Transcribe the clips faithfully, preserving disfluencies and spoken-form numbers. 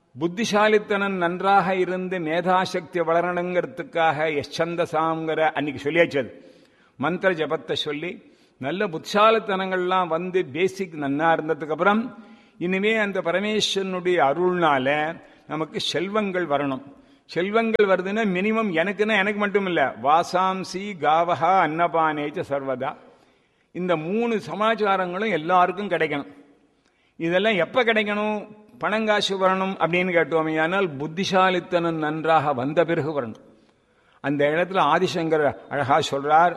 புத்திசாலித்தனம் நன்றாக இருந்து மேதாசக்தி வளரணுங்கிறதுக்காக எச்சந்தசாங்கிற அன்னைக்கு சொல்லியாச்சது மந்திர ஜபத்தை சொல்லி நல்ல புத்திசாலித்தனங்கள்லாம் வந்து பேசிக் நன்னா இருந்ததுக்கு அப்புறம் இனிமே அந்த பரமேஸ்வரனுடைய அருள்னால நமக்கு செல்வங்கள் வரணும். செல்வங்கள் வருதுன்னா மினிமம் எனக்குன்னா எனக்கு மட்டும் இல்ல, வாசாம்சி காவஹா அன்னபானேச்ச சர்வதா, இந்த மூணு சமாச்சாரங்களும் எல்லாருக்கும் கிடைக்கணும். இதெல்லாம் எப்ப கிடைக்கணும்? பணங்காசு வரணும் அப்படின்னு கேட்டோமே, ஆனால் புத்திசாலித்தனம் நன்றாக வந்த பிறகு வரணும். அந்த இடத்துல ஆதிசங்கர் அழகா சொல்றார்,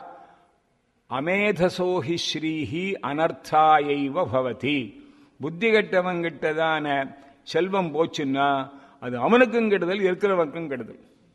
அமேதசோஹி ஸ்ரீஹி அனர்த்தாயைவ பவதி. புத்தி கெட்டவங்கிட்டதான செல்வம் போச்சுன்னா அது அவனுக்கும் கெடுதல், இருக்கிறவனுக்கும் கெடுதல்.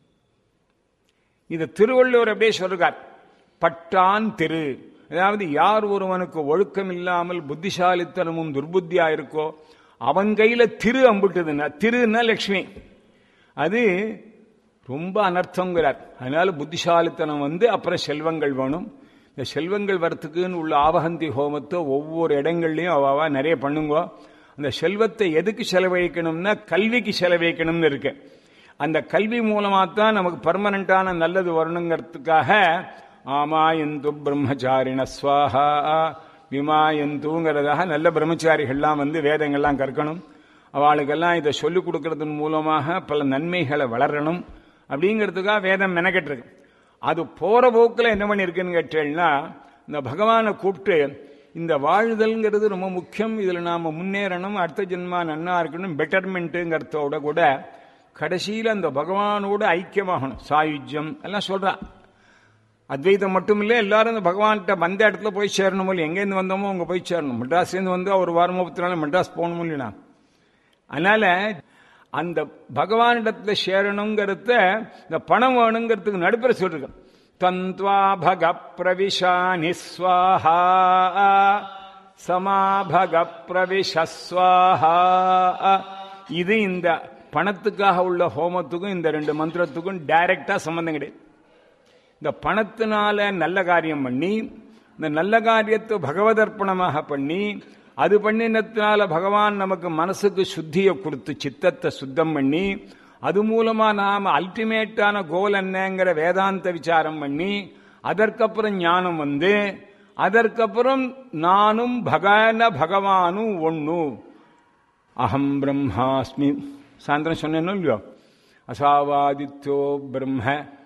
இது திருவள்ளுவர் அப்படியே சொல்றார், பட்டான் திரு. அதாவது யார் ஒருவனுக்கு ஒழுக்கம் இல்லாமல் புத்திசாலித்தனமும் துர்புத்தியா இருக்கோ அவன் கையில திரு அம்பிட்டுதுன்னா, திருன்னா லட்சுமி, அது ரொம்ப அனர்த்தங்கிறார். அதனால புத்திசாலித்தனம் வந்து அப்புறம் செல்வங்கள் வேணும். இந்த செல்வங்கள் வரத்துக்குன்னு உள்ள ஆவகந்தி ஹோமத்தை ஒவ்வொரு இடங்கள்லையும் அவாவா நிறைய பண்ணுங்க. அந்த செல்வத்தை எதுக்கு செலவழிக்கணும்னா கல்விக்கு செலவழிக்கணும்னு இருக்கு. அந்த கல்வி மூலமா தான் நமக்கு பர்மனண்டான நல்லது வரணுங்கிறதுக்காக ஆமாயந்து பிரம்மச்சாரிண ஸ்வாஹா விமாயந்துங்கிறதாக நல்ல பிரம்மச்சாரிகள்லாம் வந்து வேதங்கள்லாம் கற்கணும். அவளுக்கெல்லாம் இதை சொல்லிக் கொடுக்கறதன் மூலமாக பல நன்மைகளை வளரணும் அப்படிங்கிறதுக்காக வேதம் மெனக்கெட்டிருக்கு. அது போற போக்கில் என்ன பண்ணிருக்குன்னு கேட்டேன்னா, இந்த பகவானை கூப்பிட்டு இந்த வாழ்தல்ங்கிறது ரொம்ப முக்கியம், இதுல நாம முன்னேறணும், அடுத்த ஜென்மா நன்னா இருக்கணும், பெட்டர்மெண்ட்டுங்கிறதோட கூட கடைசியில் அந்த பகவானோட ஐக்கியமாகணும், சாயுஜ்யம் எல்லாம் சொல்றா. அத்வைதம் மட்டும் இல்லை, எல்லாரும் இந்த பகவான்கிட்ட வந்த இடத்துல போய் சேரணும். இல்லை எங்கேருந்து வந்தோமோ அங்கே போய் சேரணும். மெட்ராஸ்லேருந்து வந்து ஒரு வாரமோ பத்து நாள் மெட்ராஸ் போகணும் இல்லைனா. அதனால அந்த பகவானிடத்துல சேரணுங்கிறத இந்த பணம் வேணுங்கிறதுக்கு நடுப்புற சொல்லிருக்க. தந்த்வா பக பிரவிஷா நிஸ்வாஹா சமாபக பிரவிஷஸ்வாஹா. இது இந்த பணத்துக்காக உள்ள ஹோமத்துக்கும் இந்த ரெண்டு மந்திரத்துக்கும் டைரக்டா சம்பந்தம் கிடையாது. இந்த பணத்தினால நல்ல காரியம் பண்ணி, இந்த நல்ல காரியத்தை பகவதர்ப்பணமாக பண்ணி, அது பண்ணினத்தினால பகவான் நமக்கு மனசுக்கு சுத்தியை கொடுத்து சித்தத்தை சுத்தம் பண்ணி, அது மூலமா நாம அல்டிமேட்டான கோல் என்னங்கிற வேதாந்த விசாரம் பண்ணி, அதற்கப்புறம் ஞானம் வந்து, அதற்கப்புறம் நானும் பகன பகவானும் ஒண்ணு, அகம் பிரம்மாஸ்மி சாயந்தரம் சொன்னேன்னு இல்லையோ, அசாவாதித்யோ பிரம்ம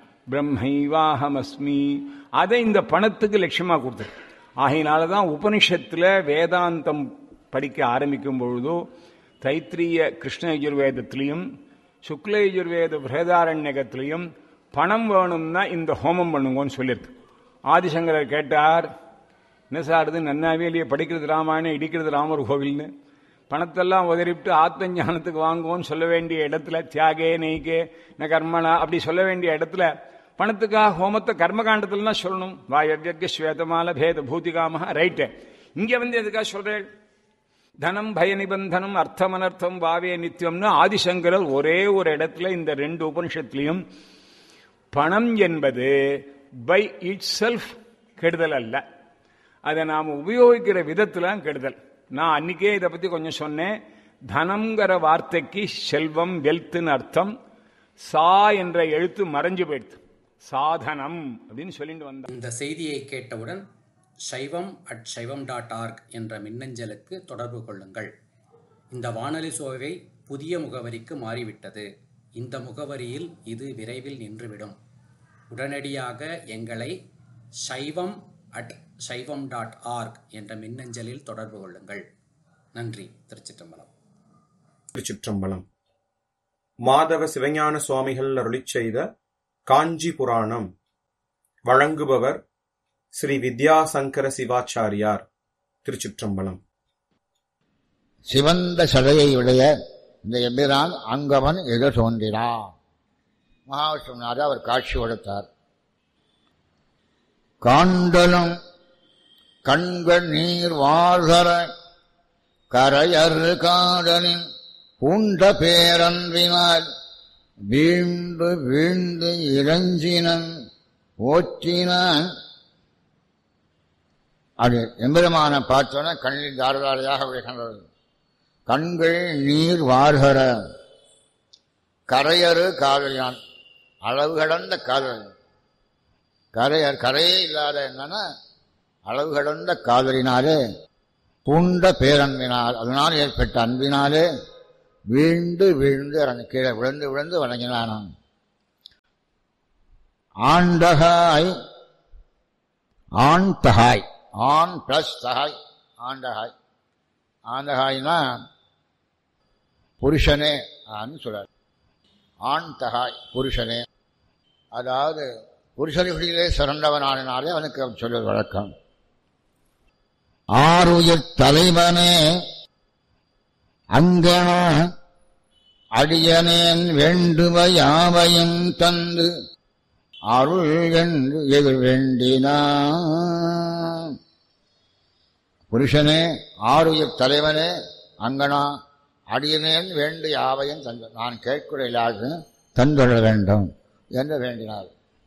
பிரம்மைவாஹமஸ்மி, அதை இந்த பணத்துக்கு லட்சியமா கொடுத்தது. ஆகையினாலதான் உபனிஷத்துல வேதாந்தம் படிக்க ஆரம்பிக்கும் பொழுதோ தைத்திரிய கிருஷ்ண யஜுர்வேதத்திலையும் சுக்ல யஜுர்வேத பிரேதாரண்யகத்திலையும் பணம் வேணும்னா இந்த ஹோமம் பண்ணுங்கன்னு சொல்லியிருக்கு. ஆதிசங்கரர் கேட்டார், என்ன சார் இது நன்னாவே இல்லையே, படிக்கிறது ராமாயணம் இடிக்கிறது ராமர் கோவில்னு, பணத்தெல்லாம் உதறிவிட்டு ஆத்ம ஞானத்துக்கு வாங்குவோன்னு சொல்ல வேண்டிய இடத்துல, தியாகே நெய்கே ந கர்மனா அப்படி சொல்ல வேண்டிய இடத்துல பணத்துக்காக ஹோமத்தை கர்மகாண்டத்துல சொல்லணும். வாயவ்யர்க ஸ்வேதமால பேத பூதிகாம ரைட்டு. இங்க வந்து எதுக்காக சொல்றேன்? தனம் பய நிபந்தனம் அர்த்தம் அனர்த்தம் வாவே நித்தியம்னு ஆதிசங்கரர் ஒரே ஒரு இடத்துல இந்த ரெண்டு உபனிஷத்துலையும் பணம் என்பது பை இட் செல்ஃப் கெடுதல் அல்ல, அதை நாம் உபயோகிக்கிற விதத்துல கெடுதல். நான் அன்னைக்கே இதை பத்தி கொஞ்சம் சொன்னேன். தனம்ங்கிற வார்த்தைக்கு செல்வம் வெல்த்னு அர்த்தம். சா என்ற எழுத்து மறைஞ்சு போயிடுது, சாதனம் அப்படின்னு சொல்லிட்டு வந்தேன். இந்த செய்தியை கேட்டவுடன் சைவம் அட் சைவம் டாட் ஆர்க் என்ற மின்னஞ்சலுக்கு தொடர்பு கொள்ளுங்கள். இந்த வானொலி சோவை புதிய முகவரிக்கு மாறிவிட்டது. இந்த முகவரியில் இது விரைவில் நின்றுவிடும். உடனடியாக எங்களை சைவம் அட் சைவம் டாட் ஆர்க் என்ற மின்னஞ்சலில் தொடர்பு கொள்ளுங்கள். நன்றி. திருச்சிற்றம்பலம். திருச்சிற்றம்பலம். மாதவ சிவஞான சுவாமிகள் அருளிச் செய்த காஞ்சி புராணம் வழங்குபவர் ஸ்ரீ வித்யாசங்கர சிவாச்சாரியார். திருச்சிற்றம்பலம். சிவந்த சடையை உடைய இந்த எம்பிரான் அங்கவன் எதிர் தோன்றினார். மகாவிஷ்ணுநாத அவர் காட்சி கொடுத்தார். காண்டலும் கண்கள் நீர் வாழ்கர கரையர் காடலின் பூண்ட பேரன்பினால் வீழ்ந்து வீழ்ந்து இளஞ்சினன் ஓற்றினான். அது எம்பெருமான பார்த்தோன்னா கண்ணில் தாரதாரையாக விழுகின்றது. கண்கள் நீர் வார்கர, கரையறு காதலினான், அளவு கடந்த காதல். கரையர் கரையே இல்லாத என்னன்னா அளவு கடந்த காதலினாலே பூண்ட பேரன்பினால், அதனால் ஏற்பட்ட அன்பினாலே வீழ்ந்து வீழ்ந்து அவன் கீழே விழுந்து விழுந்து வணங்கினான். ஆண்டகாய், ஆண் தகாய், ஆண் பிளஸ் தகாய், ஆண்டகாய். ஆண்டகாய்னா புருஷனே சொல்றார். ஆண் தகாய் புருஷனே, அதாவது புருஷனிலே சிறந்தவனானாலே அவனுக்கு அவன் சொல்வது வழக்கம். ஆறுயிர் தலைவனே அங்கன அடியனேன் வேண்டுவ யாவையும் தந்து அருள் என்று எதிர் வேண்டினான். புருஷனே, ஆறுயிர் தலைவனே, அங்கனா அடியனேன் வேண்டு யாவையும் தந்து, நான் கேட்கிற எல்லாருக்கும் தந்துள்ள வேண்டும் என்று வேண்டினார்.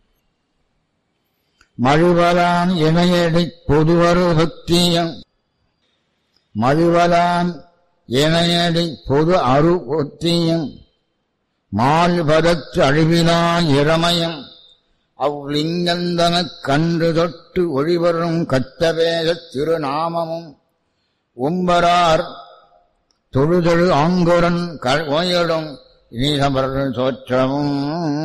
மழுவலான் இணையடி பொதுவரு பக்தியம், மழுவலான் இணையடி பொது அரு ஒத்தியம், மால்பதற்று அழிவிலான் இறமயம், அவ்லிங்கந்தனக் கன்று தொட்டு ஒளிவரும் கத்தவேதத் திருநாமமும், உம்பரார் தொழுதொழு ஆங்குரன் ஓயடும் நீசமர் தோற்றமும்.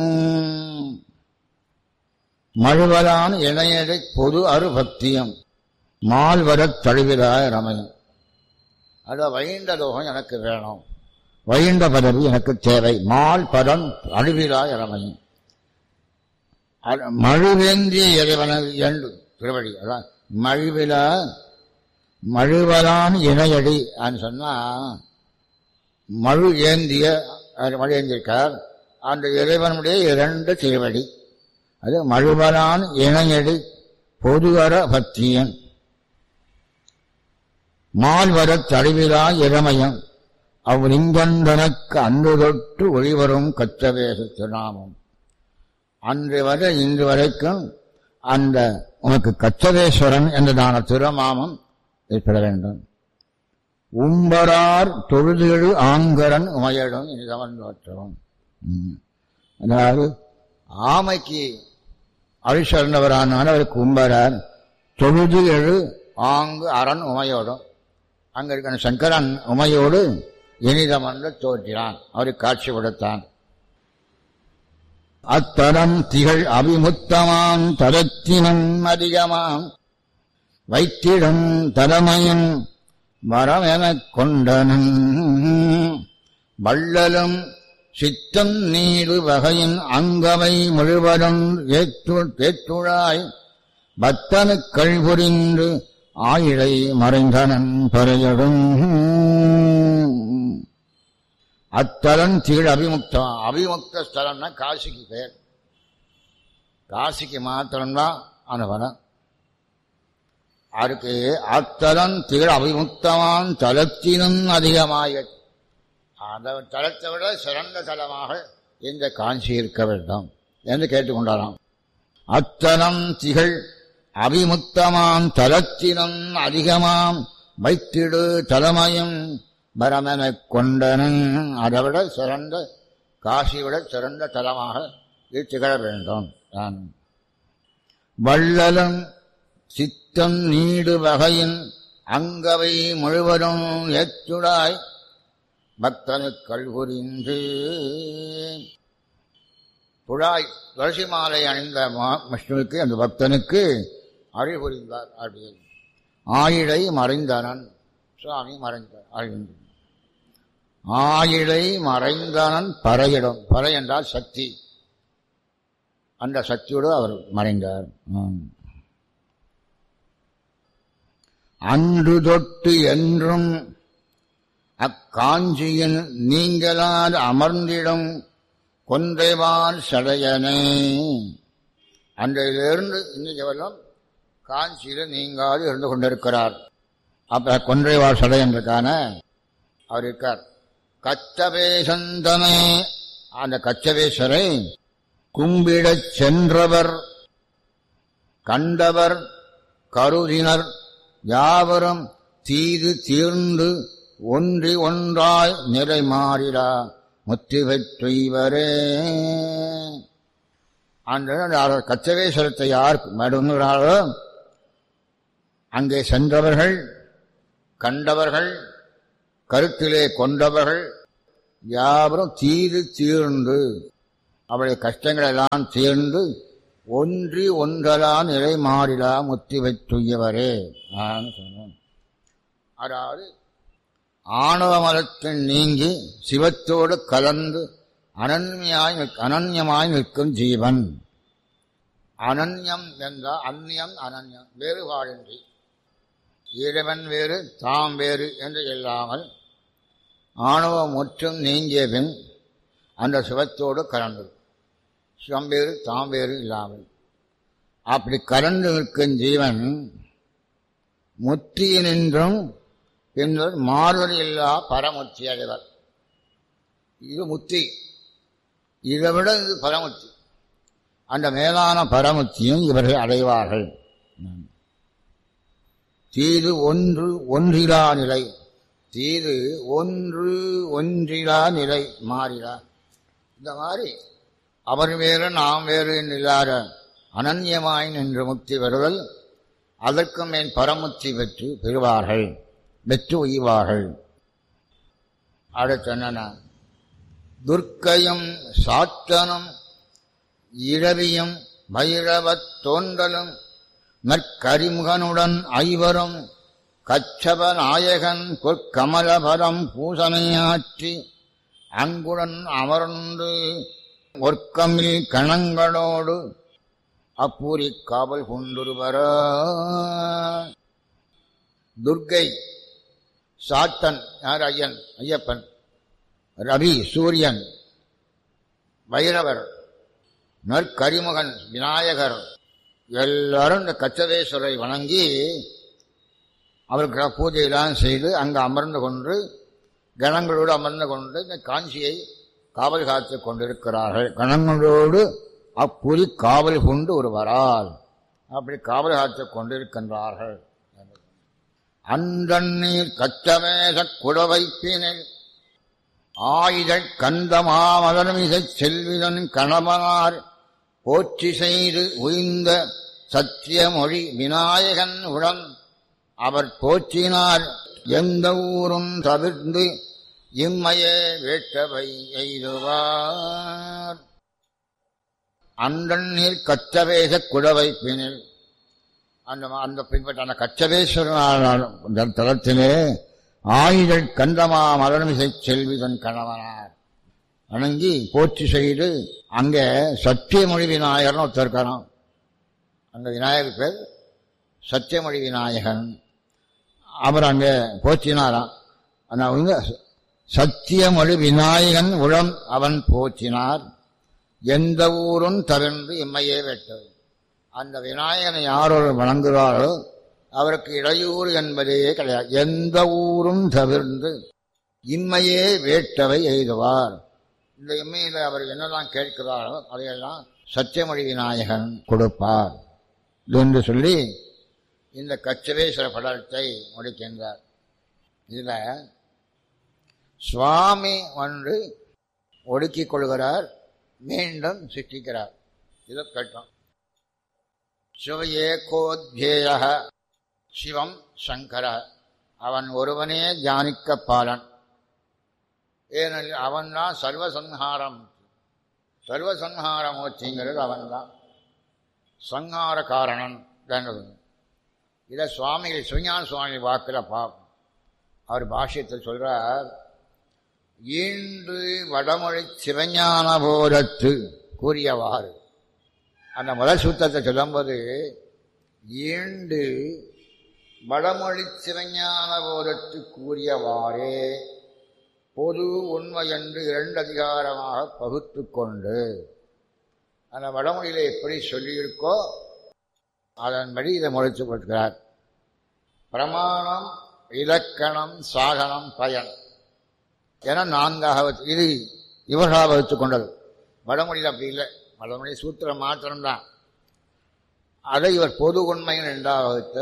மழுவலான் இணையடை பொது அருபக்தியம், மால்வரத் தழுவிலாய ரமயம். அத வைண்ட லோகம் எனக்கு வேணும், வைண்ட பதவி எனக்கு தேவை. மால் பதம் அழுவிலாய ரமயம். மழுவேந்திய இறைவனது என்று திருவடி, அதான் மழுவில மழுவலான் இணையடி சொன்னா மழு ஏந்திய மழு ஏந்திருக்கார் அந்த இறைவனுடைய இரண்டு திருவடி. அது மழுவலான் இணையடி பொதுவர பக்தியன், மால்வரத் தழுவிலா இளமயம், அவ்லிங்கந்தனக்கு அன்று தொட்டு ஒளிவரும் கச்சவேச திருநாமம். அன்று வரை இன்று வரைக்கும் அந்த உனக்கு கச்சவேஸ்வரன் என்றதான திருநாமம் ஏற்பட வேண்டும். உம்பரார் தொழுதெழு ஆங்கரன் உமையிடம் இனிதவன் தோற்றவன். அதாவது ஆமைக்கு அழிசர்ந்தவரானாலும் அவருக்கு உம்பரார், தொழுது எழு ஆங்கு அரண் உமையோடும், அங்க இருக்கிற சங்கரன் உமையோடு இனிதமன்று தோற்றினான், அவருக்கு காட்சி கொடுத்தான். அத்தரம் திகழ் அபிமுத்தமான் தரத்தினம் அதிகமாம் வைத்திடம் தரமயம் வரமெனக் கொண்டனன், வள்ளலும் சித்தம் நீடு வகையின் அங்கவை முழுவதும் ஏற்றுழாய் பத்தனுக் கழ்புரிந்து ஆயிழை மறைந்தனன் பறையடும். அத்தலன் திகழ் அபிமுக்தம், அபிமுக்த ஸ்தலம்னா காசிக்கு பேர். காசிக்கு மாத்திரம்தான் அனுபவம். அதுக்கு அத்தலன் திகழ் அபிமுக்தமான் தலத்தினும் அதிகமாக, அந்த தலத்தை விட சிறந்த தலமாக இந்த காஞ்சி இருக்க வேண்டும் என்று கேட்டுக்கொண்டாராம். அத்தலம் திகழ் அபிமுக்தமான் தலத்தினும் அதிகமாம் வைத்திடு தலமயம் பரமெனக் கொண்டனன். அதை விட சிறந்த, காசி விட சிறந்த தலமாக இது திகழ வேண்டும். வள்ளலும் சித்தம் நீடு வகையின் அங்கவை முழுவதும் ஏற்றுடாய் பக்தனுக் கல்புரிந்து. புழாய் துளசி மாலை அணிந்த விஷ்ணுவுக்கு, அந்த பக்தனுக்கு அருள் புரிந்தார். அப்படின்னு ஆயிழை மறைந்தனன், சுவாமி மறைந்தார். அழிந்து ஆயிழை மறைந்தனன் பறையிடும், பறை என்றால் சக்தி, அந்த சக்தியோடு அவர் மறைந்தார். அன்று தொட்டு என்றும் அக்காஞ்சியின் நீங்களால் அமர்ந்திடும் கொன்றைவார் சடையனே. அன்றையிலிருந்து இன்னைக்கு வரலாம் காஞ்சியில் நீங்காது இருந்து கொண்டிருக்கிறார். அப்ப கொன்றைவார் சடையன்றுக்கான அவர் இருக்கார். கச்சவேசந்தனே, அந்த கச்சவேஸ்வரை கும்பிடச் சென்றவர் கண்டவர் கருதினர் யாவரும் தீது தீர்ந்து ஒன்றி ஒன்றாய் நிறை மாறிடா முத்தி பெற்றுவரே. அந்த கச்சவேஸ்வரத்தை யார் மடுங்கிறாரோ அங்கே சென்றவர்கள், கண்டவர்கள், கருத்திலே கொண்டவர்கள் யாவரும் தீது தீர்ந்து அவளுடைய கஷ்டங்கள் எல்லாம் தீர்ந்து ஒன்றி ஒன்றலா நிலை மாறிலா முத்தி பெற்றுயவரே. அதாவது ஆணவ மலத்தில் நீங்கி சிவத்தோடு கலந்து அனன்யமாய் அனன்யமாய் நிற்கும் ஜீவன். அனன்யம் என்றால் அந்நியம் அனன்யம், வேறுபாடின்றி இறைவன் வேறு தாம் வேறு என்று இல்லாமல் ஆணவம் முற்றும் நீங்கிய பின் அந்த சிவத்தோடு கலந்து, சிவம் வேறு தாம் வேறு இல்லாமல் அப்படி கலந்து நிற்கும் ஜீவன் முத்தியினின்றும் பின்னர் மாறுதல் இல்லா பரமுத்தி அடைவர். இது முத்தி, இதை விட இது பரமுத்தி. அந்த மேலான பரமுத்தியும் இவர்கள் அடைவார்கள். தீது ஒன்று ஒன்றிலா நிலை, தீது ஒன்று ஒன்றிலா நிலை மாறிலா. இந்த மாதிரி அவர் வேறு நாம் வேறு இல்லாத அனன்யமாய் நின்று முக்தி பெறுதல், அதற்கும் மேல் பரமுத்தி பெற்று பெறுவார்கள், பெற்று உய்வார்கள். அடுத்த துர்க்கையும் சாத்தனும் இரவியும் பைரவத் தோன்றலும் நற்கரிமுகனுடன் ஐவரும் கச்சப நாயகன் பொற்கமலபரம் பூசனையாற்றி அங்குடன் அமர்ந்து ஒர்க்கமில் கணங்களோடு அப்பூரி காவல் கொண்டுருவர. துர்க்கை, சாத்தன் யார்? ஐயன், ஐயப்பன். ரவி, சூரியன். பைரவர், நற்கரிமுகன், விநாயகர். எல்லாரும் இந்த கச்சதேஸ்வரை வணங்கி அவருக்கு பூஜையெல்லாம் செய்து அங்கு அமர்ந்து கொண்டு கணங்களோடு அமர்ந்து கொண்டு இந்த காஞ்சியை காவல் காத்து கொண்டிருக்கிறார்கள். கணங்களோடு அப்புரி காவல் கொண்டு ஒருவரால் அப்படி காவல் காத்து கொண்டிருக்கின்றார்கள். அந்தண்ணீர் கச்சவேச குடவைப்பினில் ஆயுதல் கந்தமாமலமிசை செல்விதன் கணவனார் போற்றி செய்து உய்ந்த சத்தியமொழி விநாயகன் உடன் அவர் போற்றினார் எந்த ஊரும் தவிர்ந்து இம்மையே வேட்டவை எய்துவார். அந்தண்ணீர் கச்சவேச குடவைப்பினில் அந்த அந்த பின்பற்ற அந்த கச்சவேஸ்வரன் தலத்திலே ஆயுதல் கந்தமா மலர்மிசை செல்விதன் கணவனார் வணங்கி போற்றி செய்து அங்கே சத்தியமொழி விநாயகர்னு ஒருத்தர் இருக்காராம். அந்த விநாயகர் பேர் சத்தியமொழி விநாயகன். அவர் அங்கே போற்றினாராம். அவங்க சத்தியமொழி விநாயகன் உளம் அவன் போற்றினார் எந்த ஊரும் தவிர்ந்து இம்மையே வெட்டது. அந்த விநாயகனை யாரோடு வணங்குகிறாரோ அவருக்கு இடையூறு என்பதே கிடையாது. எந்த ஊரும் தவிர்ந்து இம்மையே வேட்டவை எய்துவார். இந்த இம்மையில் அவர் என்னெல்லாம் கேட்கிறாரோ அதையெல்லாம் சத்தியமொழி விநாயகன் கொடுப்பார் என்று சொல்லி இந்த கச்சவேஸ்வர படத்தை முடிக்கின்றார். இதில் சுவாமி ஒன்று ஒடுக்கிக் கொள்கிறார், மீண்டும் சிருஷ்டிக்கிறார். இதை கேட்டோம். சிவஏகோத்யேய சிவம் சங்கர, அவன் ஒருவனே ஜானிக்க பாலன். ஏனெனில் அவன்தான் சர்வசங்காரம், சர்வசங்காரமூர்த்திங்கிறது அவன்தான் சங்கார காரணன். இதை சுவாமிகள் சிவஞான சுவாமி வாக்கில் பார்ப்போம். அவர் பாஷ்யத்தில் சொல்றார், ஈன்று வடமொழி சிவஞான போதத்து கூறியவாறு. அந்த முதல் சூத்திரத்தை சொல்லும்போது ஈண்டு வடமொழி சிவஞான போதத்து கூறியவாறே பொது உண்மை என்று இரண்டு அதிகாரமாக பகுத்து கொண்டு அந்த வடமொழியில எப்படி சொல்லியிருக்கோ அதன்படி இதை முடித்து கொடுக்கிறார். பிரமாணம், இலக்கணம், சாதனம், பயன் என நான்காக இது இவர்களாக வகுத்து கொண்டது. வடமொழியில் அப்படி இல்லை, வடமொழி சூத்திரம் மாத்திரம்தான். அதை இவர் பொது உண்மையின் இரண்டாக வகுத்து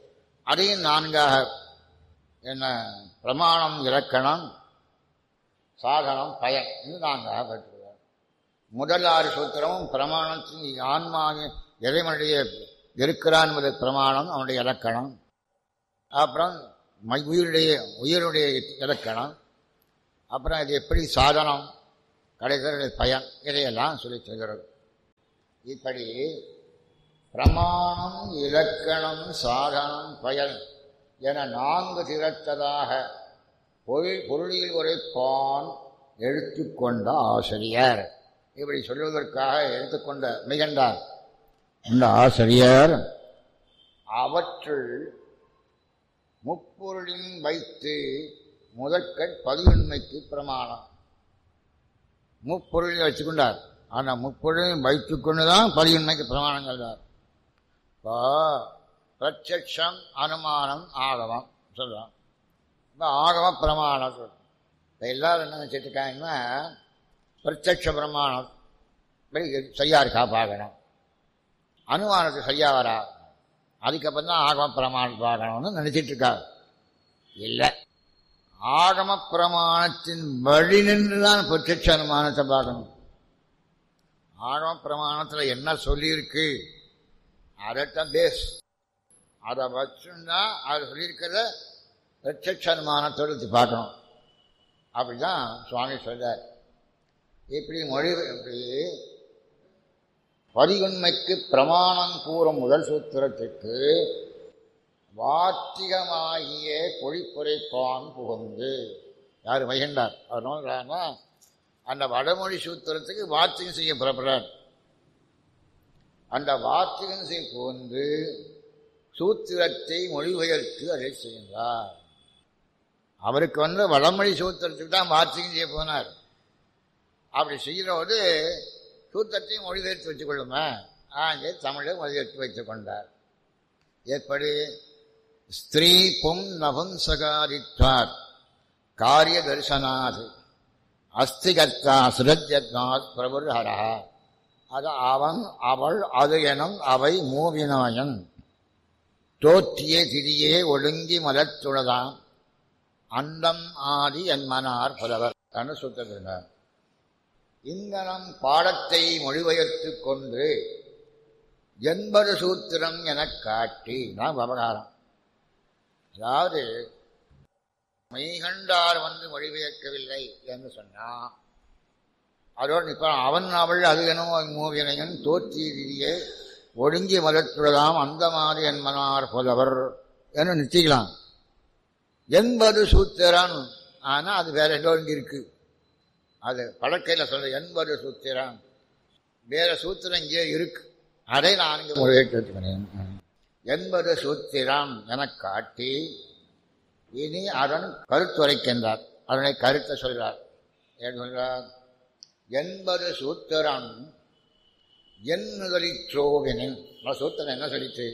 அதையும் நான்காக என்ன பிரமாணம், இலக்கணம், சாதனம் பயன் என்று நாங்கள் பெற்றுக்கிறோம். முதலாறு சூத்திரமும் பிரமாணத்தின் ஆன்மாவின் இறைவனுடைய இருக்கிறான் என்பது பிரமாணம், அவனுடைய இலக்கணம். அப்புறம் உயிருடைய உயிருடைய இலக்கணம். அப்புறம் இது எப்படி சாதனம், கடைசியில் பயன், இதையெல்லாம் சொல்லி சொல்கிறது. இப்படி பிரமாணம், இலக்கணம், சாதனம், பயன் என நான்கு திறத்ததாக பொருள் பொருளில் உரைப்பான் எடுத்துக்கொண்ட ஆசிரியர். இப்படி சொல்வதற்காக எடுத்துக்கொண்ட மிகண்டார் இந்த ஆசிரியர் அவற்றுள் முப்பொருளின் வைத்து முதற்கண் பதிவுண்மைக்கு பிரமாணம். முப்பொருளில் வச்சுக்கொண்டார். ஆனால் முப்பொருளையும் வைத்துக்கொண்டுதான் பதிவுண்மைக்கு பிரமாணம் சொல்றார். இப்போ பிரத்யக்ஷம், அனுமானம், ஆகமம் சொல்றோம். இப்போ ஆகம பிரமாணம் சொல்றோம். இப்போ எல்லாரும் என்ன நினைச்சிட்டு இருக்காங்கன்னா பிரத்யக்ஷ பிரமாணம் சரியா இருக்கா பார்க்கணும், அனுமானத்துக்கு சரியா வரா, அதுக்கப்புறம் தான் ஆகம பிரமாணம் பார்க்கணும்னு நினைச்சிட்டு இருக்காரு. இல்லை, ஆகம பிரமாணத்தின் வழி நின்றுதான் பிரத்யட்ச அனுமானத்தை பார்க்கணும். ஆகம பிரமாணத்தில் என்ன சொல்லியிருக்கு அதைத்தான் பேஸ், அதை வச்சுன்னா அது சொல்லியிருக்கிறத பிரத்யட்ச அனுமானத்தோடு பார்க்கணும். அப்படிதான் சுவாமி சொல்றார். இப்படி மொழி இப்படி பதிவுண்மைக்கு பிரமாணம் கூறும் முதல் சூத்திரத்திற்கு வாத்திகமாகிய பொழிப்புரைப்பான் புகுந்து யார் வைகண்டார் அவர் நோக்கிறாங்கன்னா அந்த வடமொழி சூத்திரத்துக்கு வாத்திகம் செய்ய புறப்படுறார். அந்த வாத்திகம் செய்ய புகுந்து சூத்திரத்தை மொழிபெயர்த்து அதை செய்கின்றார். அவருக்கு வந்து வடமொழி சூத்திரத்துக்கு தான் வாத்திகம் செய்ய போனார். அப்படி செய்கிறபோது சூத்திரத்தையும் மொழிபெயர்த்து வச்சுக் கொள்ளுமே, அங்கே தமிழை மொழிபெயர்த்து வைத்துக் கொண்டார். எப்படி ஸ்திரீ பும் நபும்சகாரித்வார் காரிய தரிசனாத் அஸ்திகர்த்தா சுரஜத்னாத் பிரபுர்ஹரா. அது அவன், அவள், அது எனும் அவை மூவினாயன் தோற்றிய திரியே ஒழுங்கி மலத்துளதான் அண்டம் ஆதி என்மனார் புலவர் என்று சுத்தினார். இங்கனம் பாடத்தை மொழிபெயர்த்து கொண்டு எண்பது சூத்திரம் எனக் காட்டி நான் விவகாரம். அதாவது மெய்கண்டார் வந்து மொழிபெயர்க்கவில்லை என்று சொன்னான். அதோடு இப்போ அவன், அவள், அது எனும் மூவினையன் தோற்றியே ஒடுங்கி மலத்துள்ளதாம் அந்த மாதிரி என்மனார் புலவர் என்று நிச்சயிக்கலாம். எண்பது சூத்திரம், ஆனால் அது வேற எல்லோ இங்கே இருக்கு. அது பழக்கையில் சொல்ற எண்பது சூத்திரம் வேற சூத்திரம் இங்கே இருக்கு. அதை நான் இங்கே மொழிபெயர்த்து வச்சுக்கிறேன். எண்பது சூத்திரம் என காட்டி இனி அதன் கருத்துரைக்கின்றார். அதனை கருத்தை சொல்றார். ஏன் சொல்றார்? எண்பது சூத்திரம் என் முதலிற்றோவினின் சூத்திரம் என்ன சொல்லிச்சு?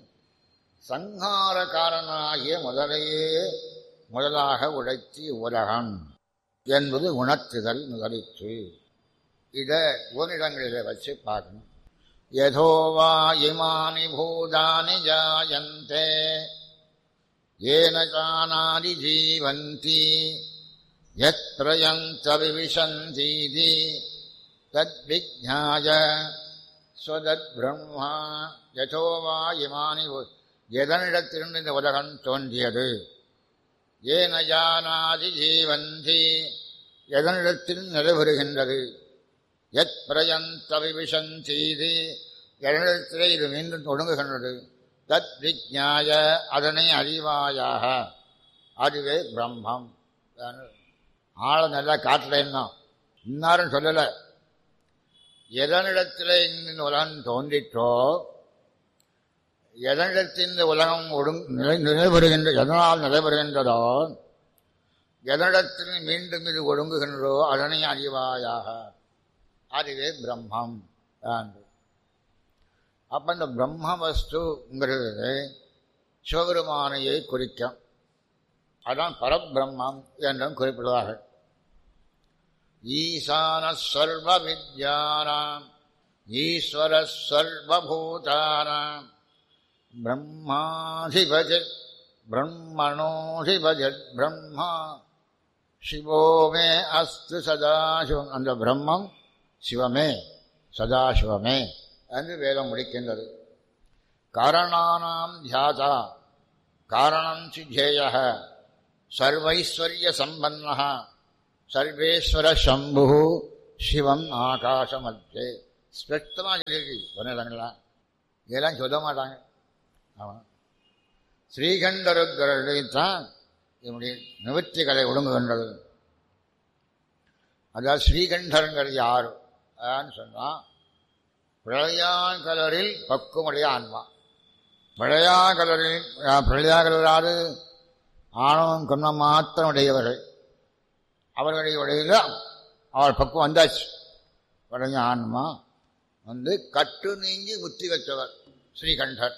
சங்காரக்காரனாகிய முதலையே முதலாக உழைச்சி உலகம் என்பது உணர்த்துதல் முதலிற்று. இதை ஓரிடங்களிலே வச்சு பார்க்கணும். யதோவா இமானி பூதானி ஜாயந்தே ஏன ஜானாதி ஜீவந்தி யத்ரயந்த விவிசந்தீதி தத்விஜ்ஞாய ஸ்வதத் பிரம்மா. யதோவா இமானி, எதனிடத்திலிருந்து இந்த உலகம் தோன்றியது? ஏன ஜானாதி ஜீவந்தி, எதனிடத்தில் நிறைவேறுகின்றது? யத் பிரயந்த விவிசந்தீதி, எதனிடத்திலே இது மீண்டும் தொடங்குகின்றது? தத் விஜ்ஞாய, அதனை அறிவாயாக. அதுவே பிரம்மம். ஆழ நல்லா காட்டல, என்ன இன்னாரும் சொல்லலை. எதனிடத்தில் இந்த உலகம் தோன்றிற்றோ, எதனிடத்தில் இந்த உலகம் ஒடுங் நிலைபெறுகின்ற எதனால் நிலைபெறுகின்றதோ, எதனிடத்தில் மீண்டும் இது ஒடுங்குகின்றதோ அதனை அறிவாயாக. அதுவே பிரம்மம். அப்ப இந்த பிரம்ம வஸ்துங்கிறது சிவபெருமானையை குறிக்கும். அதான் பரபிரம்மம் என்றும் குறிப்பிடுவார்கள். ஈசான சர்வ வித்யானாம் ஈஸ்வர சர்வபூதானாம் பிரம்மாதிபதி பிரம்மணோதிபதி பிரம்மா சிவோமே அஸ்து சதாசிவம், அந்த பிரம்மம் சிவமே சதாசிவமே என்று வேதம் முடிக்கின்றது. காரணானாம் தியாதா காரணம் சித்தேய சர்வைஸ்வர்ய சம்பன்ன சர்வேஸ்வர சம்பு சிவம் ஆகாசமத்தே. ஸ்பஷ்டமாக சொல்லியிருக்கு சொன்னீங்களா? இதெல்லாம் சொல்ல மாட்டாங்க. ஆமாம், ஸ்ரீகண்டருத்தான் என்னுடைய நிவர்த்தி கலை ஒடுங்குகின்றது. அதாவது ஸ்ரீகண்டருங்கிறது யாரு அதான்னு சொன்னால், பிரளயாங்கலரில் பக்குவமுடைய ஆன்மா. பிரளயாங்கலரில் பிரளயாங்கலராது ஆணவம் கண்ணம் மாத்திரம் உடையவர்கள். அவர்களுடைய உடையில அவள் பக்குவம் வந்தாச்சு. உடைய ஆன்மா வந்து கட்டு நீங்கி முத்தி வச்சவர் ஸ்ரீகண்டர்.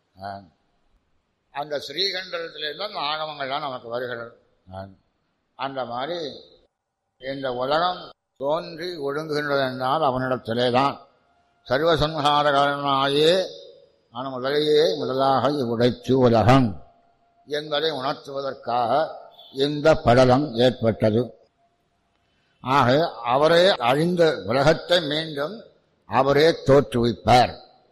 அந்த ஸ்ரீகண்டத்திலிருந்து ஆகமங்கள்லாம் நமக்கு வருகிறது. அந்த மாதிரி இந்த உலகம் தோன்றி ஒடுங்குகின்றது என்றால் அவனிடத்திலே தான். சர்வசம்ஹாரகாரனாயே ஆன முதலையே முதலாக உடைச்சு உலகம் என்பதை உணர்த்துவதற்காக இந்த படலம் ஏற்பட்டது. ஆக அவரே அழிந்த உலகத்தை மீண்டும் அவரே தோற்றுவிப்பார்.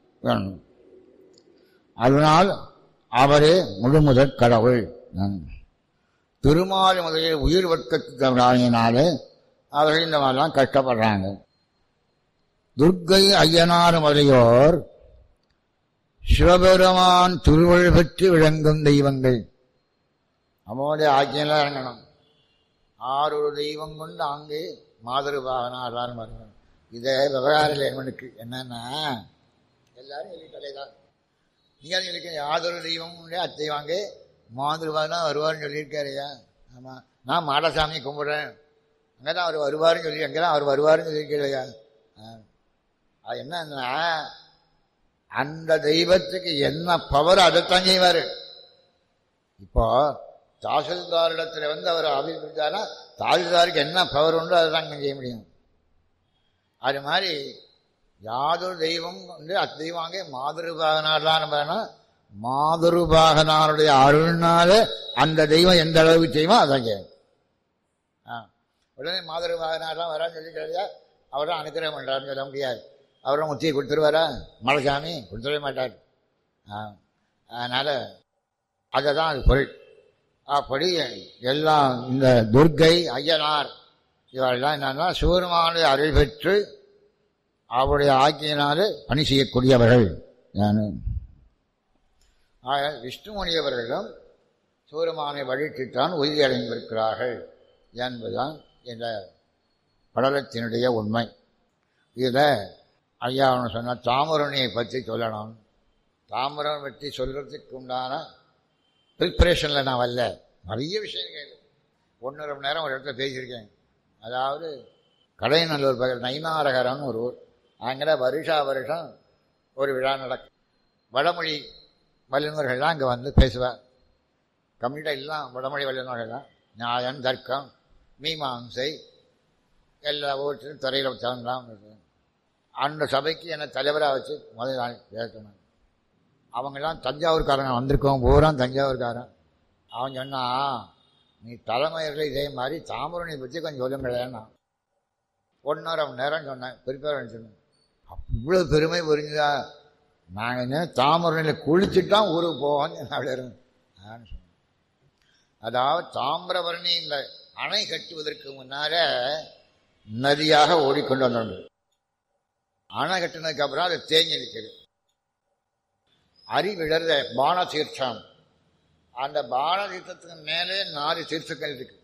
அதனால் அவரே முழுமுதற் கடவுள். திருமால் முதலில் உயிர் வர்க்கத்தினாலே அவர்கள் இந்த மாதிரிலாம் கஷ்டப்படுறாங்க. துர்க்கை ஐயனார் முதலியோர் சிவபெருமான் திருவள் பெற்று விளங்கும் தெய்வங்கள். அவனுடைய ஆக்கியெல்லாம் இறங்கணும். ஆறு தெய்வம் கொண்டு அங்கே மாதிருபாகனார் வரணும். இதே விவகாரம் எவனுக்கு என்னன்னா எல்லாரும் சொல்லிட்டதான். நீங்கள் இருக்க யாதொரு தெய்வம் அத்தெய்வாங்க மாதிருபாகனா வருவார்னு சொல்லியிருக்காருயா. ஆமாம், நான் மாடசாமி கும்பிட்றேன், அங்கே தான் அவர் வருவாருன்னு சொல்லி அங்கே தான் அவர் வருவாருன்னு சொல்லியிருக்கையா. அது என்னன்னா அந்த தெய்வத்துக்கு என்ன பவர் அதைத்தான் செய்வார். இப்போ தாசில்தாரிடத்தில் வந்து அவர் அபிப்பிடித்தாரா தாசில்தாருக்கு என்ன பவர் உண்டோ அதை தான் செய்ய முடியும். அது மாதிரி யாதொரு தெய்வம் வந்து அத்தெய்வாங்க மாதிருபாகனார்லாம் வேணால் மாதிருபாகனாருடைய அருள்னால அந்த தெய்வம் எந்த அளவுக்கு செய்வோம் அதான் செய்யும். ஆ உடனே மாதிருபாகனார்லாம் வரான்னு சொல்லி கிடையா அவர் தான் அனுக்கிரகம் பண்ணுறாருன்னு சொல்ல முடியாது. அவரும் முத்தியை கொடுத்துருவாரா? மலைசாமி கொடுத்துடவே மாட்டார். ஆ அதனால் அதை தான் அது பொருள். அப்படி எல்லாம் இந்த துர்க்கை ஐயனார் இவரெல்லாம் என்னன்னா சிவபெருமானுடைய அருள் பெற்று அவருடைய ஆக்கியினாலே பணி செய்யக்கூடியவர்கள். ஆக விஷ்ணுமுனியவர்களும் சிவபெருமானை வழித்துத்தான் உறுதி அடைந்திருக்கிறார்கள் என்பதுதான் இந்த படலத்தினுடைய உண்மை. இதில் ஐயா அவனு சொன்ன தாமரணியை பற்றி சொல்லணும். தாமரம் பற்றி சொல்கிறதுக்கு உண்டான ப்ரிப்பரேஷனில் நான் வரல. நிறைய விஷயங்கள் ஒன்றரை மணி நேரம் ஒரு இடத்துல பேசியிருக்கேன். அதாவது கடைநல்லூர் பகல் நைனாரகரம்னு ஒரு ஊர். அங்கே வருஷா வருஷம் ஒரு விழா நடக்கும். வடமொழி வல்லுநர்கள்லாம் அங்கே வந்து பேசுவார். கம்ப்ளீட்டாக எல்லாம் வடமொழி வல்லுநர்கள் தான். நியாயம், தர்க்கம், மீமாம்சை எல்லா ஊற்றிலும் துறையில் தகுந்தான். அந்த சபைக்கு என்னை தலைவராக வச்சு முதல் நாள் பேசணும். அவங்கெல்லாம் தஞ்சாவூர்காரங்க வந்திருக்கோம், பூரா தஞ்சாவூர்காரன். அவன் சொன்னா நீ தலைமையர்கள் இதே மாதிரி தாமரணி பற்றி கொஞ்சம் சொல்லுங்களேன்னா ஒன்றரை மணி நேரம் சொன்னேன். ப்ரிப்பேர் சொன்னேன். இவ்வளோ பெருமை புரிஞ்சுதா? நாங்கள் என்ன தாமரணியில் குளிச்சுட்டான் ஊருக்கு போவோம் அப்படி நான் சொன்னேன். அதாவது தாமிரபரணி இந்த அணை கட்டுவதற்கு முன்னால நதியாக ஓடிக்கொண்டு வந்தோம். அணை கட்டினதுக்கு அப்புறம் அதை தேங்கி நிற்குது. அறிவிழற பான தீர்த்தம். அந்த பான தீர்த்தத்துக்கு மேலே நாலு தீர்த்தங்கள் இருக்கு.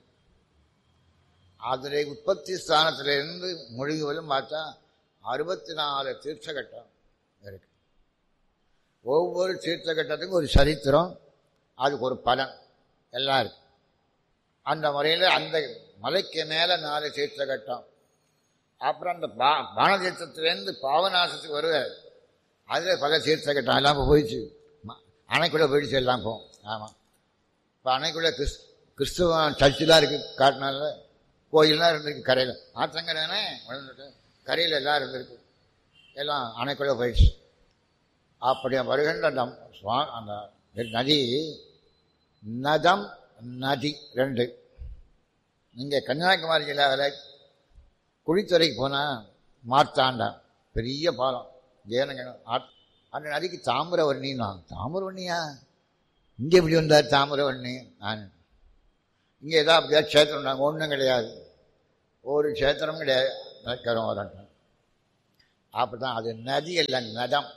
அதில் உற்பத்தி ஸ்தானத்திலிருந்து மொழிகளும் பார்த்தா அறுபத்தி நாலு தீர்த்த கட்டம் இருக்கு. ஒவ்வொரு தீர்த்த கட்டத்துக்கும் ஒரு சரித்திரம், அதுக்கு ஒரு பலன் எல்லாம் இருக்கு. அந்த முறையில் அந்த மலைக்கு மேலே நாலு தீர்த்த கட்டம். அப்புறம் அந்த பா பான தீர்த்தத்திலேருந்து பாவநாசத்துக்கு வருவார். அதில் பல தீர்த்த கட்டம் எல்லாம் இப்போ போயிடுச்சு. அணைக்குள்ளே போயிடுச்சு எல்லாம் போகும். ஆமாம், இப்போ அணைக்குள்ளே கிறிஸ் கிறிஸ்துவ சர்ச்செலாம் இருக்குது. காட்டினால கோயிலெலாம் இருந்திருக்கு. கரையில் ஆற்றங்கரைனே வளர்ந்துட்டு கரையில் எல்லாம் இருந்திருக்கு. எல்லாம் அணைக்குள்ளே போயிடுச்சு. அப்படி வருகின்ற அந்த அந்த நதி நதம் நதி ரெண்டு. இங்கே கன்னியாகுமரி ஜில்லாவில் குழித்துறைக்கு போனால் மார்த்தாண்டம் பெரிய பாலம் ஜேனங்க அந்த நதிக்கு தாமிரவர்ணின்னா தாமிரவர்ணியா இங்கே எப்படி வந்தார் தாமிரவர்ணி? நான் இங்கே ஏதாவது அப்படியா க்ஷேத்திரம் நாங்கள் ஒன்றும் கிடையாது, ஒரு க்ஷேத்திரம் கிடையாது. கரம் வரட்டும் அப்போ தான் அது நதி அல்ல, நதம்.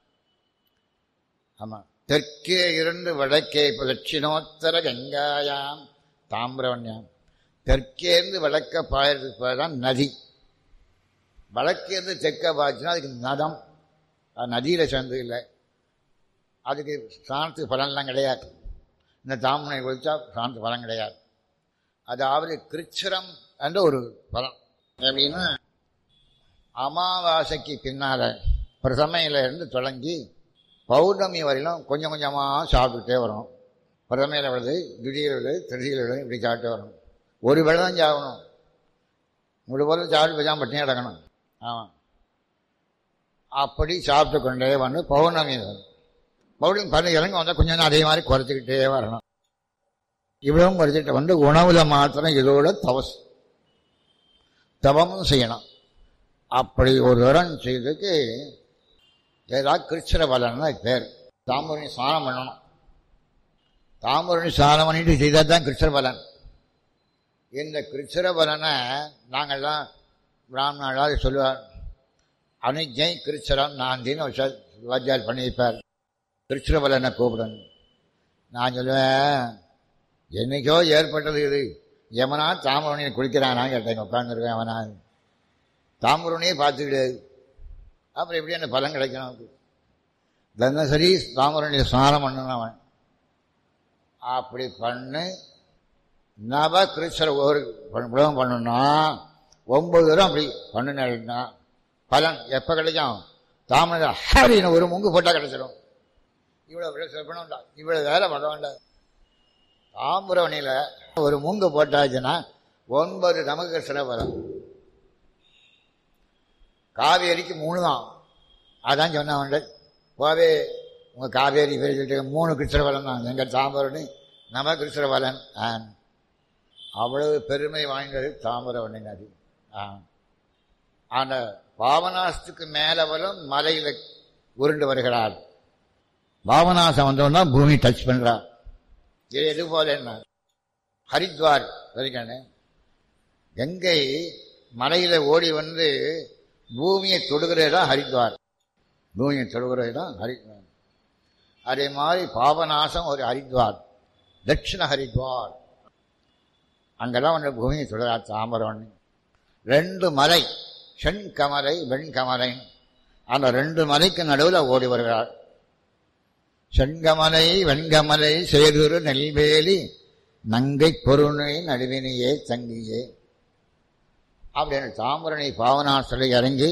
ஆமாம், தெற்கே இருந்து வடக்கே இப்போ தட்சிணோத்தர கங்காயாம் தாமிரவண்யாம். தெற்கேருந்து வடக்க பாயறதுக்கு தான் நதி, வடக்கேருந்து தெற்க பாய்ச்சுன்னா அதுக்கு நதம். அது நதியில் சேர்ந்து இல்லை, அதுக்கு சாணத்துக்கு பலன்லாம் கிடையாது. இந்த தாமனை குளித்தா சாணத்துக்கு பலன் கிடையாது. அதாவது கிருச்சிரம் என்ற ஒரு பலன் எப்படின்னா, அமாவாசைக்கு பின்னால் பிரதமையில இருந்து தொடங்கி பௌர்ணமி வரையிலும் கொஞ்சம் கொஞ்சமாக சாப்பிட்டுட்டே வரும். பிரதமையில் விழுது, திடீர் விழுது, திருச்சியில் விழுது, இப்படி சாப்பிட்டு வரணும். ஒரு வேளை தான் சாப்பிடணும், முழு போல சாப்பிட்டு போய் தான் பட்டினி கிடக்கணும். ஆமாம், அப்படி சாப்பிட்டு கொண்டே வந்து பௌர்ணமி வரும். பௌர்ணமி பண்ண இறங்க வந்தால் கொஞ்சம் அதே மாதிரி குறைச்சிக்கிட்டே வரணும். இவ்வளவும் குறைச்சிட்டு வந்து உணவுல மாத்திரம் இதோட தவஸ் தவமும் செய்யணும். அப்படி ஒரு தரம் செய்ததுக்கு ஏதாவது கிருச்சிர பலன்னா பேர். தாம்பூரணி ஸ்நானம் பண்ணணும். தாம்பூரணி ஸ்நானம் பண்ணிட்டு செய்தால் தான் கிருச்சிர பலன். இந்த கிருச்சிர பலனை நாங்கள்லாம் பிராமணாளாவது சொல்லுவார். அனுஜை கிருச்சிரம் நாந்தின்னு ஒரு வாத்தியார் பண்ணி வைப்பார். கிருச்சிர பலனை கூப்பிடணும். நான் சொல்லுவேன், என்னைக்கோ ஏற்பட்டது இது. எவனா தாம்பூரணியை குளிக்கிறானா கேட்டேன். உட்காந்துருக்கேன், எவனா தாம்பூரணியே பார்த்து கிடையாது. அப்புறம் எப்படி என்ன பலன் கிடைக்கணும்? தினசரி தாம்பூரணியை ஸ்நானம் பண்ணணும் அவன். அப்படி பண்ணு நவ கிருஷ்ணர் ஒரு உலகம் பண்ணணும்னா ஒன்பது தூரம் அப்படி பண்ணுனா பலன் எப்போ கிடைக்கும்? தாமரை ஹரின்னு ஒரு முங்கு போட்டால் கிடைச்சிடும். இவ்வளோ பண்ண வேண்டாம், இவ்வளோ வேலை பண்ண வேண்டாம். தாம்பூரணியில் ஒரு மூங்கு போட்டாச்சுன்னா ஒன்பது நமக்கு சிறப்பலம். காவேரிக்கு மூணு தான். அதான் சொன்ன போவே உங்கள் காவேரி பேர் சொல்லிட்டு மூணு கிருஷ்ணபலன் தான். எங்கள் தாம்பூரணி நம கிருஷ்ணபலன். அவ்வளவு பெருமை வாய்ந்தது தாம்பூரணி நதி. அந்த பாவனாசத்துக்கு மேலவளும் மலையில் உருண்டு வருகிறார். பாவனாசம் வந்தவன் தான் பூமி டச் பண்றார். இது எது போல என்ன ஹரித்வார் வரைக்கானே கங்கை மலையில ஓடி வந்து பூமியை தொடுகிறதான் ஹரித்வார். பூமியை தொடுகிறதான் ஹரித்வார். அதே மாதிரி பாபநாசம் ஒரு ஹரித்வார், தட்சிண ஹரித்வார். அங்கெல்லாம் வந்து பூமியை தொடுகிறார் தாம்பரவண்ணி. ரெண்டு மலை, செண்கமலை வெண்கமலை, அந்த ரெண்டு மலைக்கு நடுவில் ஓடி வருகிறார். செண்கமலை வெண்கமலை சேதுரு நெல்வேலி நங்கை பொருணை நடுவினையே தங்கியே அப்படின்னு தாம்பரணி பாவனாசலை இறங்கி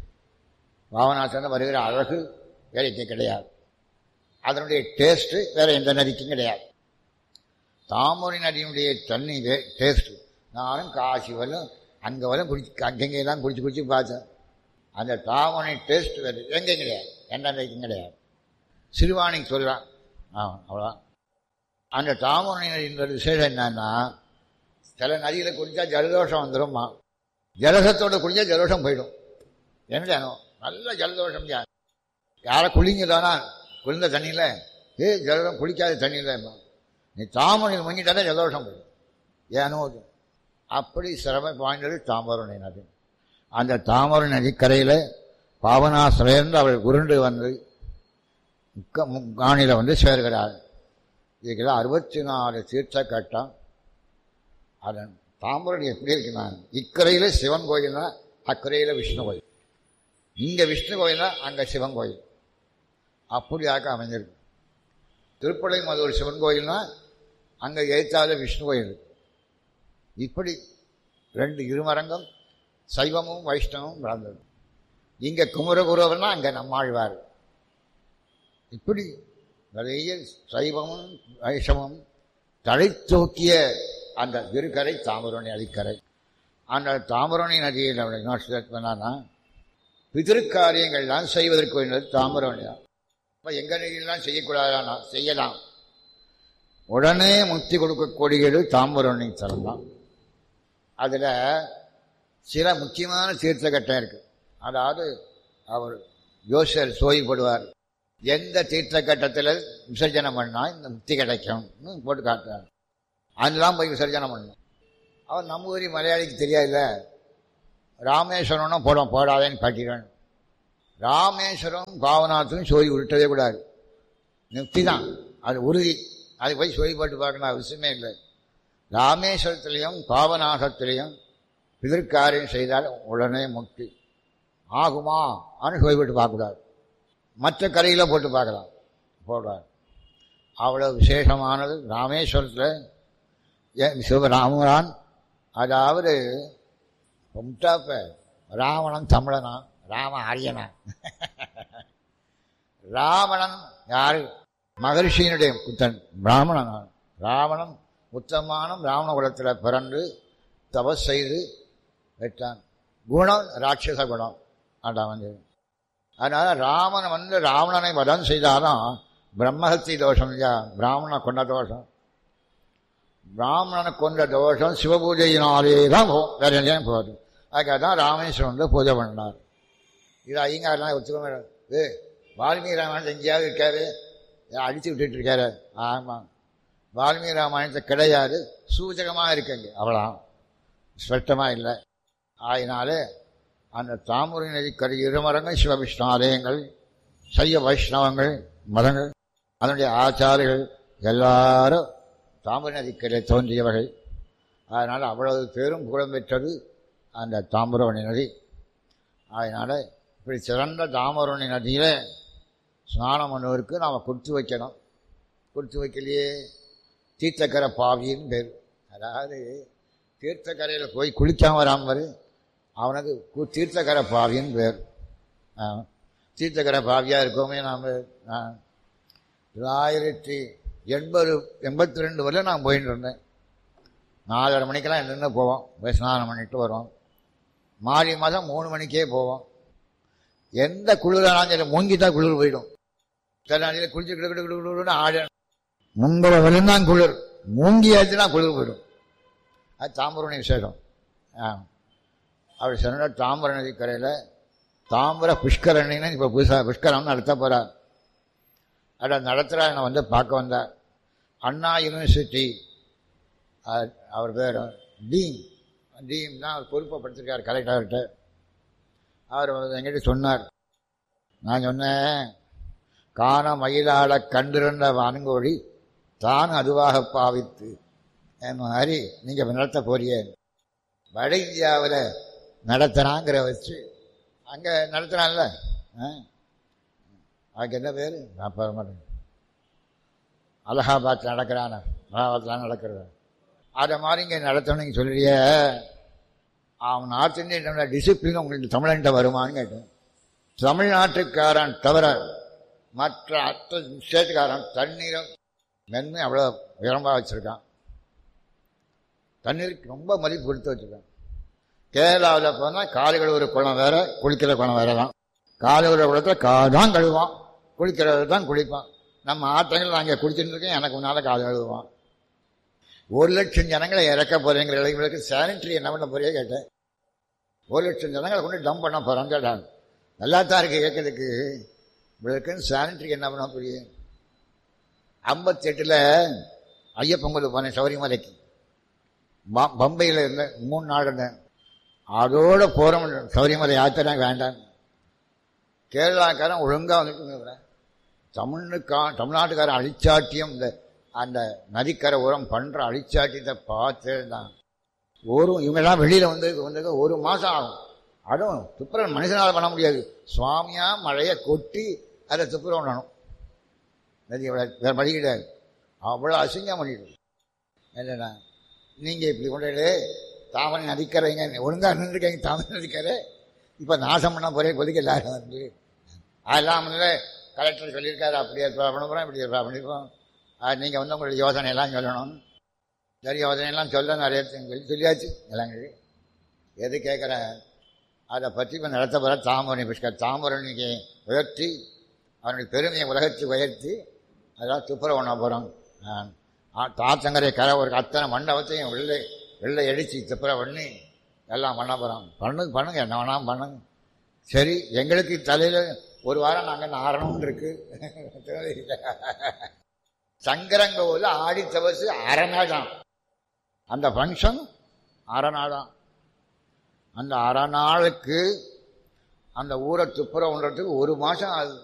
பாவனாசல வருகிற அழகு வேலைக்கு கிடையாது. அதனுடைய டேஸ்ட்டு வேற எந்த நதிக்கும் கிடையாது. தாம்பரணி நதியினுடைய தண்ணி டேஸ்ட்டு நானும் காசி வரலும் அங்கே வரலும் குடிச்சு அங்கெங்கெல்லாம் குடிச்சு குடிச்சு பார்த்தேன். அந்த தாம்பரணி டேஸ்ட் வேறு எங்கேயும் கிடையாது, எந்த நதிக்கும் கிடையாது. சிறுவாணிக்கு சொல்கிறான். ஆ அவ்வளோதான். அந்த தாம்பரணி நதின்ற விசேஷம் என்னன்னா, சில நதியில் குடித்தா ஜலதோஷம் வந்துடும்மா. ஜலசத்தோடு குடித்தா ஜலதோஷம் போயிடும். என்ன நல்ல ஜலதோஷம் யார் யாரை குளிங்கதானா குளிர்ந்த தண்ணியில் ஏ ஜலதம் குளிக்காத தண்ணியில் நீ தாம்பரணியில் முங்கிட்டாலே ஜலதோஷம் போயிடும். ஏனோ அப்படி சிரம வாய்ந்தது தாம்பரணி நதி. அந்த தாம்பரணி நதிக்கரையில் பாவனாசிலேருந்து அவள் உருண்டு வந்து முக்காணியில் வந்து சேர்கிறாள். இதுக்கெல்லாம் அறுபத்தி நாலு தீர்த்த கட்டம். அதன் தாம்பரணி எப்படி இருக்குன்னா, இக்கரையில் சிவன் கோயில்னா அக்கரையில் விஷ்ணு கோயில், இங்கே விஷ்ணு கோயில்னா அங்கே சிவன் கோயில், அப்படியாக அமைஞ்சிருக்கு. திருப்படை மதுரை சிவன் கோயில்னா அங்கே எழுத்தாத விஷ்ணு கோயில். இப்படி ரெண்டு இருமரங்கம் சைவமும் வைஷ்ணவமும் வளர்ந்தது. இங்கே குமரகுருவர்னா அங்கே நம்மாழ்வார். இப்படி நிறைய சைவமும் வைஷ்ணவமும் தலை தூக்கிய அந்த திருக்கரை தாம்பரணி நதிக்கரை. அந்த தாம்பரணி நதியில் பண்ணான்னா பிதிருக்காரியங்கள்லாம் செய்வதற்கு வேண்டியது தாம்பரணி தான். இப்போ எங்கள் நதியெல்லாம் செய்யக்கூடாதானா? செய்யலாம். உடனே முக்தி கொடுக்கக்கூடியது தாம்பரணி தலம் தான். அதில் சில முக்கியமான தீர்த்த கட்டம் இருக்கு. அதாவது அவர் யோசர் சோய்படுவார், எந்த தீர்த்த கட்டத்தில் விசர்ஜனம் பண்ணால் இந்த முக்தி கிடைக்கும்னு போட்டு காட்டுறார். அதெல்லாம் போய் விசர்ஜனம் பண்ணணும். அவர் நம்ம ஊரி மலையாளிக்கு தெரியாதுல்ல, ராமேஸ்வரம்னா போட போடாதேன்னு காட்டிடுவேன். ராமேஸ்வரம் பாவநாத்துக்கும் சோய் விட்டதே கூடாது, முக்தி தான் அது உறுதி. அது போய் சோய் போட்டு பார்க்கணும் அவசியமே இல்லை. ராமேஸ்வரத்திலையும் பாவநாசத்திலையும் பிதற்காரியம் செய்தால் உடனே முக்தி ஆகுமா ஆனால் சோய் போட்டு பார்க்கக்கூடாது. மற்ற கரையில் போட்டு பார்க்கலாம், போடுறார். அவ்வளோ விசேஷமானது ராமேஸ்வரத்தில் சிவராமரான். அதாவது முட்டாப்ப ராவணன் தமிழனா, ராம ஆரியனா. ராவணன் யாரு? மகர்ஷியினுடைய புத்தன் பிராமணன். ராவணன் உத்தமானம் ராவண குலத்தில் பிறந்து தபஸ் செய்து வெட்டான். குணம் ராட்சச குணம் அதான் வந்து. அதனால ராமன் வந்து ராவணனை வதம் செய்தாலும் பிரம்மஹத்தி தோஷம் இல்லையா, பிராமணனை கொண்ட தோஷம். பிராமணனை கொண்ட தோஷம் சிவபூஜையினாலே தான் போகும், வேற எங்கேயும் போகுது. அதுக்காக தான் ராமேஸ்வரம் வந்து பூஜை பண்ணார். இது ஐயங்காரெலாம் ஒத்துக்கவே ஏ வால்மீகி ராமாயணத்தை எங்கேயாவது இருக்காரு, அடித்து விட்டுட்டு இருக்காரு. ஆமாம், வால்மீகி ராமாயணத்தை கிடையாது, சூச்சகமாக இருக்குங்க, அவ்வளோ ஸ்பஷ்டமாக இல்லை. ஆயினாலே அந்த தாமரை நதிக்கரை இருமரங்கள் சிவவிஷ்ணு ஆலயங்கள், சைவ வைஷ்ணவங்கள் மதங்கள், அதனுடைய ஆச்சாரிகள் எல்லாரும் தாமரை நதிக்கரை தோன்றியவர்கள். அதனால் அவ்வளவு பேரும் புகழ் பெற்றது அந்த தாமிரவணி நதி. அதனால் இப்படி சிறந்த தாமிரவணி நதியில் ஸ்நானம் பண்ணுவதற்கு நாம் கொடுத்து வைக்கணும். கொடுத்து வைக்கலையே தீர்த்தக்கரை பாவின்னு பேர். அதாவது தீர்த்தக்கரையில் போய் குளிக்காம வராமல் அவனுக்கு தீர்த்தக்கரை பாவின்னு பேர். தீர்த்தக்கரை பாவியாக இருக்கோமே நாம். தொள்ளாயிரத்தி எண்பது எண்பத்தி ரெண்டு வரை நான் போயிட்டு இருந்தேன். நாலரை மணிக்கெல்லாம் என்னென்ன போவோம், போய் ஸ்நானம் பண்ணிட்டு வருவோம். மாறி மாதம் மூணு மணிக்கே போவோம். எந்த குளிரானாலும் சரி மூங்கி தான் குளிர் போயிடும். சில நாளையில் குளிச்சு கிடு கிடு கிடுன்னு ஆட முன்பை வரையும் குளிர், மூங்கி ஆச்சுன்னா குளிர் போயிடும். அது தாமிரவணி விசேஷம். ஆ அப்படி சொன்ன தாமிர நதிக்கரையில் தாமிர புஷ்கரணின்னு இப்போ புதுசாக புஷ்கரம் நடத்த போகிறார். அதை நடத்துகிறா என்னை வந்து பார்க்க வந்தார். அண்ணா யூனிவர்சிட்டி அவர் பேர் டீன் டீன் தான் அவர் பொறுப்பை படுத்திருக்கார் கலெக்டர்கிட்ட. அவர் எங்கிட்ட சொன்னார். நான் சொன்னேன், காண மயிலாட கண்டிருந்த வான்கோழி தான் அதுவாக பாவித்து என் மாதிரி நீங்கள் நடத்த போறிய வட இந்தியாவில் நடத்தினாங்கிற வச்சு அங்கே நடத்தினான்ல, அதுக்கு என்ன பேர் நான் பெற மாட்டேன். அலகாபாத்தில் நடக்கிறான, அலகாபாத்தில் நடக்கிறது அதை மாதிரி இங்கே நடத்தணும்னு சொல்லிய அவன் நார்த் இந்தியன் டிசிப்ளின் உங்களுக்கு தமிழன்ட்ட வருமானு கேட்டேன். தமிழ்நாட்டுக்காரன் தவிர மற்ற அத்த ஸ்டேட்டுக்காரன் தண்ணீரும் மென்மை அவ்வளோ உயரமாக வச்சுருக்கான். தண்ணீருக்கு ரொம்ப மதிப்பு கொடுத்து வச்சுருக்கான். கேரளாவில் போனால் காலை கழுவுற குளம் வேற, குளிக்கிற குளம் வேற தான். காலை கழுவுற குளத்தில் காதான் கழுவான், குளிக்கிறது தான் குளிப்பான். நம்ம ஆற்றங்கள் நாங்கள் குளிச்சுட்டு இருக்கேன், எனக்கு முன்னால் காலை கழுவுவான். ஒரு லட்சம் ஜனங்களை இறக்க போகிறேங்கிற இளைஞர்களுக்கு சானிட்டரி என்ன பண்ண போறியே கேட்டேன். ஒரு லட்சம் ஜனங்களை கொண்டு டம்ப் பண்ண போகிறான்னு கேட்டாங்க. நல்லா தான் இருக்கு கேட்கறதுக்கு, இவளுக்குன்னு சானிட்டரி என்ன பண்ண போறியே. ஐம்பத்தி எட்டில் ஐயப்பொங்கல் போனேன் சபரிமலைக்கு. பம்பையில் இருந்தேன், மூணு நாள் இருந்தேன். அதோட போகிறோம் சபரிமலை யாத்திரை வேண்டாம். கேரளாக்காரன் ஒழுங்காக வந்துட்டு தமிழுக்கா தமிழ்நாட்டுக்காரன் அழிச்சாட்டியம் இந்த அந்த நதிக்கரை உரம் பண்ணுற அழிச்சாட்டியத்தை பார்த்து தான் ஒரு இவங்கெல்லாம் வெளியில் வந்து வந்து ஒரு மாதம் ஆகும். அதுவும் துப்புரவு மனுஷனால் பண்ண முடியாது. சுவாமியாக மழையை கொட்டி அதை துப்புரவு பண்ணணும். நதி வேறு வழி கிடையாது, அவ்வளோ அசிங்கம் பண்ணிட்டு. என்னண்ணா நீங்கள் இப்படி கொண்டு தாமரை நதிக்கரைங்க ஒழுங்காக நின்றுருக்கீங்க, தாமரை நதிக்கரை இப்போ நாசம் பண்ண போகிறே கொதிக்க எல்லாரும் வந்து அதெல்லாம் வந்து கலெக்டர் சொல்லியிருக்காரு, அப்படி ஏற்பா பண்ண போகிறோம், இப்படி ஏற்பா பண்ணியிருக்கோம். அது நீங்கள் வந்து உங்களுடைய யோசனையெல்லாம் சொல்லணும். சரி, யோசனையெல்லாம் சொல்ல நிறைய சொல்லி சொல்லியாச்சு எல்லாம். எது கேட்குறேன் அதை பற்றி இப்போ நடத்த போகிற தாமரை புஷ்கர் தாமரணிக்கு உயர்த்தி அவனுடைய பெருமையை உலகத்துக்கு உயர்த்தி அதெல்லாம் துப்புரவு பண்ண போகிறோம். தாத்தங்கரை கரை ஒரு அத்தனை மண்டபத்தையும் உள்ளே வெள்ளை அடிச்சு திப்புற பண்ணி எல்லாம் பண்ண போகிறோம். பண்ணுங்க பண்ணுங்க, என்ன வேணாம் பண்ணுங்க. சரி, எங்களுக்கு தலையில் ஒரு வாரம் நாங்கள் நாரணும்னு இருக்கு. சங்கரங்கோவில் ஆடி தவசு அரை நாள் தான் அந்த ஃபங்க்ஷன், அரை நாள் தான். அந்த அரை நாளுக்கு அந்த ஊரை துப்புரவுன்றதுக்கு ஒரு மாதம் ஆகுது.